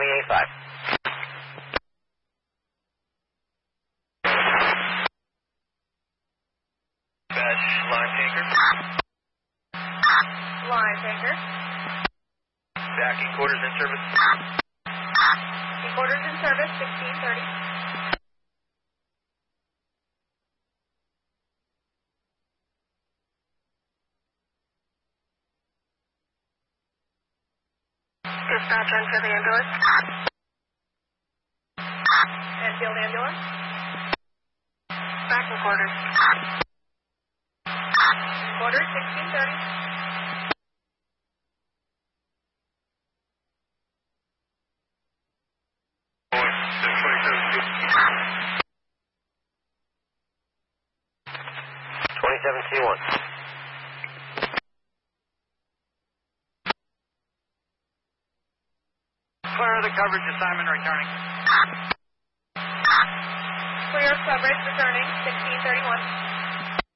28.5. Line tanker. Line tanker. Backing quarters in service. Quarters in service, 1630. Dispatch in for the ambulance. Enfield ambulance. Backing quarters. Quarters, 1630. Clear the coverage assignment returning. Clear coverage returning, 1631.